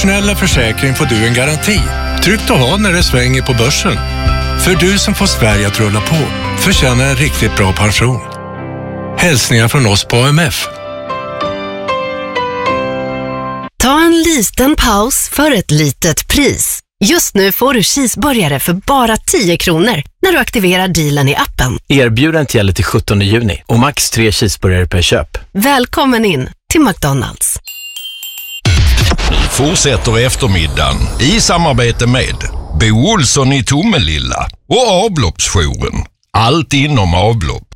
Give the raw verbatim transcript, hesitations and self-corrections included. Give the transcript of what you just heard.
Snälla försäkring får du en garanti. Tryggt att ha när det svänger på börsen. För du som får Sverige att rulla på förtjänar en riktigt bra pension. Hälsningar från oss på A M F. Ta en liten paus för ett litet pris. Just nu får du cheeseburgare för bara tio kronor när du aktiverar dealen i appen. Erbjudandet gäller till sjuttonde juni och max tre cheeseburgare per köp. Välkommen in till McDonalds. Nu fortsätter eftermiddagen i samarbete med Bo Olsson i Tomelilla och avloppsjouren. Allt inom avlopp.